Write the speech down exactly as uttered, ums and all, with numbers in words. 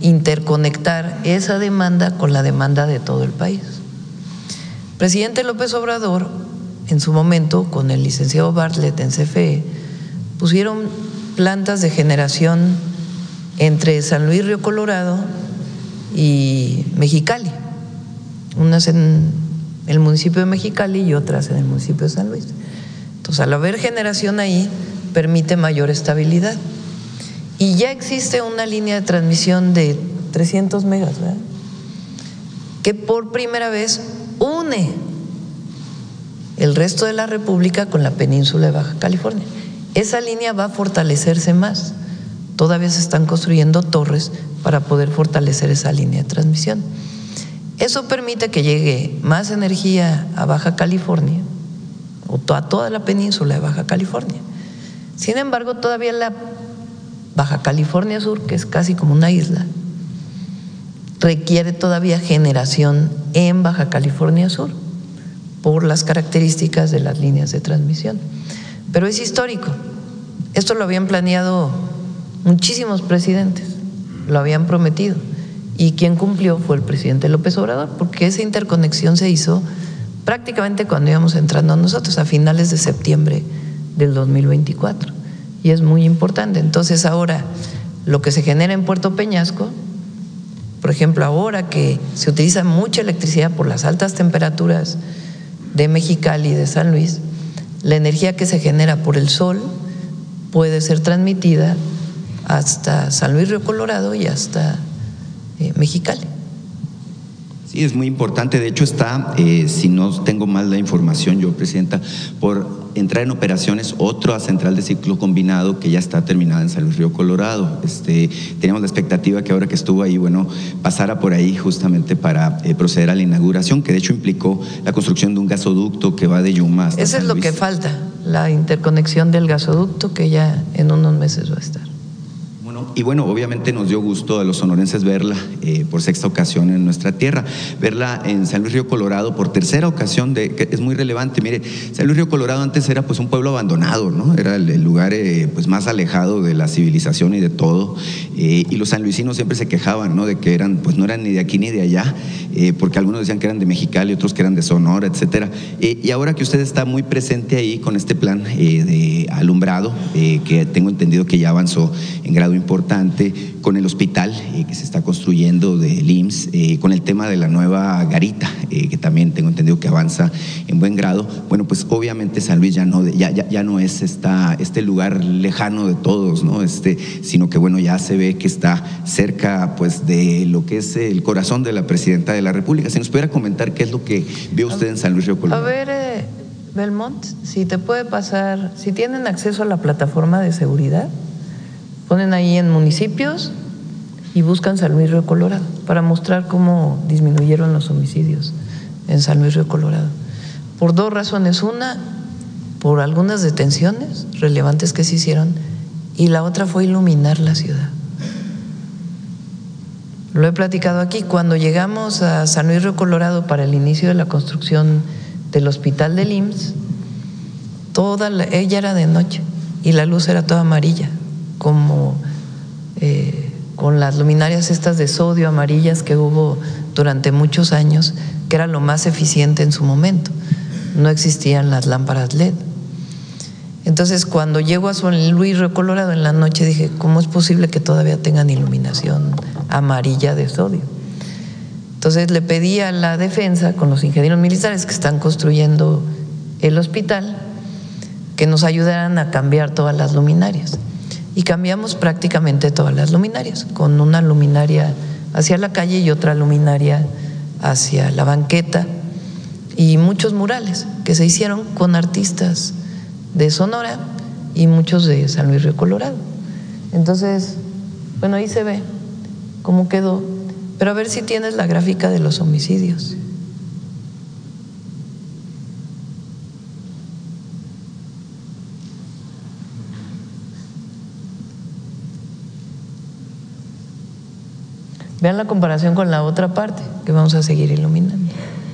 interconectar esa demanda con la demanda de todo el país. Presidente López Obrador, en su momento, con el licenciado Bartlett en C F E, pusieron plantas de generación entre San Luis Río Colorado y Mexicali, unas en el municipio de Mexicali y otras en el municipio de San Luis. Entonces, al haber generación ahí, permite mayor estabilidad. Y ya existe una línea de transmisión de trescientos megas, ¿verdad?, que por primera vez une el resto de la República con la península de Baja California. Esa línea va a fortalecerse más. Todavía se están construyendo torres para poder fortalecer esa línea de transmisión. Eso permite que llegue más energía a Baja California o a toda la península de Baja California. Sin embargo, todavía la Baja California Sur, que es casi como una isla, requiere todavía generación en Baja California Sur por las características de las líneas de transmisión. Pero es histórico. Esto lo habían planeado muchísimos presidentes, lo habían prometido, y quien cumplió fue el presidente López Obrador, porque esa interconexión se hizo prácticamente cuando íbamos entrando nosotros, a finales de septiembre del dos mil veinticuatro, y es muy importante. Entonces ahora lo que se genera en Puerto Peñasco, por ejemplo, ahora que se utiliza mucha electricidad por las altas temperaturas de Mexicali y de San Luis, la energía que se genera por el sol puede ser transmitida hasta San Luis Río Colorado y hasta eh, Mexicali. Sí, es muy importante. De hecho está, eh, si no tengo mal la información yo, Presidenta, por entrar en operaciones otra central de ciclo combinado que ya está terminada en San Luis Río Colorado. Este, teníamos la expectativa que ahora que estuvo ahí, bueno, pasara por ahí justamente para eh, proceder a la inauguración, que de hecho implicó la construcción de un gasoducto que va de Yuma hasta Eso San es lo Luis. que falta, la interconexión del gasoducto, que ya en unos meses va a estar. Y bueno, obviamente nos dio gusto a los sonorenses verla eh, por sexta ocasión en nuestra tierra, verla en San Luis Río Colorado por tercera ocasión, de, que es muy relevante. Mire, San Luis Río Colorado antes era pues un pueblo abandonado, ¿no? Era el, el lugar eh, pues más alejado de la civilización y de todo, eh, y los sanluisinos siempre se quejaban, ¿no?, de que eran, pues no eran ni de aquí ni de allá, eh, porque algunos decían que eran de Mexicali, otros que eran de Sonora, etcétera. Eh, y ahora que usted está muy presente ahí con este plan eh, de alumbrado, eh, que tengo entendido que ya avanzó en grado importante, con el hospital eh, que se está construyendo del I M S S, eh, con el tema de la nueva garita, eh, que también tengo entendido que avanza en buen grado. Bueno, pues obviamente San Luis ya no, ya, ya, ya no es esta, este lugar lejano de todos, ¿no? Este, sino que bueno, ya se ve que está cerca pues de lo que es el corazón de la Presidenta de la República. Si nos pudiera comentar qué es lo que vio usted en San Luis Río Colorado. A ver, eh, Belmont, si te puede pasar, si tienen acceso a la plataforma de seguridad, ponen ahí en municipios y buscan San Luis Río Colorado para mostrar cómo disminuyeron los homicidios en San Luis Río Colorado. Por dos razones. Una, por algunas detenciones relevantes que se hicieron, y la otra fue iluminar la ciudad. Lo he platicado aquí. Cuando llegamos a San Luis Río Colorado para el inicio de la construcción del hospital del I M S S, toda la, ella era de noche y la luz era toda amarilla, como eh, con las luminarias estas de sodio amarillas que hubo durante muchos años, que era lo más eficiente en su momento. No existían las lámparas L E D. Entonces, cuando llego a San Luis Río Colorado en la noche, dije, ¿cómo es posible que todavía tengan iluminación amarilla de sodio? Entonces le pedí a la defensa, con los ingenieros militares que están construyendo el hospital, que nos ayudaran a cambiar todas las luminarias. Y cambiamos prácticamente todas las luminarias, con una luminaria hacia la calle y otra luminaria hacia la banqueta, y muchos murales que se hicieron con artistas de Sonora y muchos de San Luis Río Colorado. Entonces, bueno, ahí se ve cómo quedó, pero a ver si tienes la gráfica de los homicidios. Vean la comparación con la otra parte que vamos a seguir iluminando.